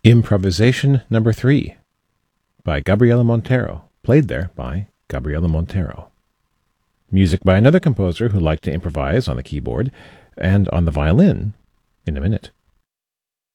Improvisation number 3 by Gabriela Montero, played there by Gabriela Montero. Music by another composer who liked to improvise on the keyboard and on the violin in a minute.